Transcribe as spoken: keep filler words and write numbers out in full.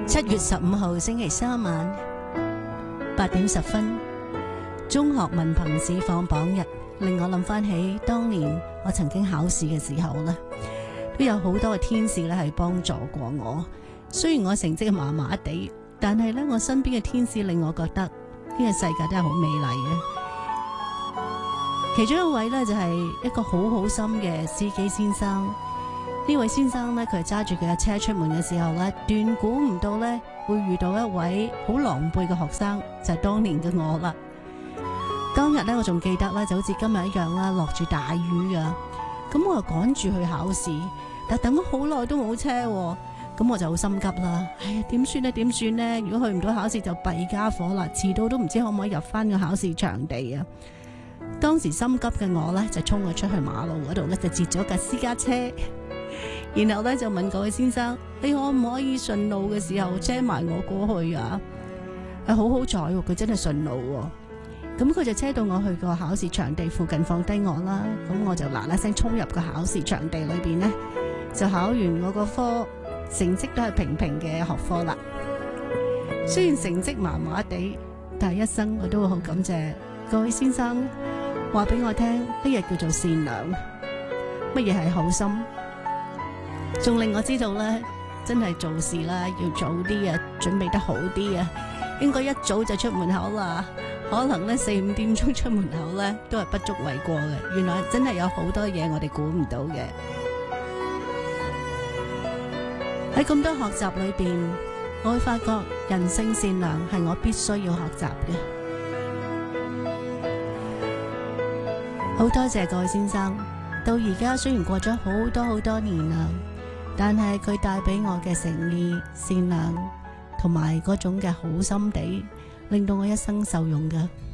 七月十五號星期三晚八點十分，中學文憑試放榜日，令我諗翻起當年我曾經考試嘅時候呢，都有好多嘅天使咧係幫助過我。雖然我成績麻麻地，但係咧我身邊嘅天使令我覺得呢個世界都係好美麗嘅。其中一位咧就係一個好好心嘅司機先生。呢位先生咧，佢係揸住佢嘅車出門嘅時候咧，斷估唔到咧會遇到一位好狼狽嘅學生，就係當年嘅我啦。當日咧，我仲記得咧，就好似今日一樣啦，落住大雨噶。咁我又趕住去考試，但等咗好耐都冇車，咁我就好心急啦。哎呀，點算呢？點算呢？如果去唔到考試就弊家伙啦，遲到都唔知可唔可以入翻個考試場地啊！當時心急嘅我咧，就衝咗出去馬路嗰度咧，就截咗架私家車。然後咧就問嗰位先生：你可唔可以順路嘅時候車埋我過去啊？係好好彩，佢真係順路喎。咁佢就車到我去個考試場地附近放低我啦。咁我就嗱嗱聲衝入個考試場地裏邊呢，就考完我個科，成績都係平平嘅學科啦。雖然成績麻麻地，但係一生我都會好感謝各位先生話俾我聽，乜嘢叫做善良，乜嘢係好心。仲令我知道咧，真係做事啦，要早啲啊，準備得好啲啊，應該一早就出門口啦。可能咧四五點鐘出門口咧，都係不足為過嘅。原來真係有好多嘢我哋估唔到嘅。喺咁多學習裏邊，我會發覺人性善良係我必須要學習嘅。好多謝各位先生，到而家雖然過咗好多好多年啦。但係佢帶俾我嘅誠意、善良同埋嗰種嘅好心地，令到我一生受用嘅。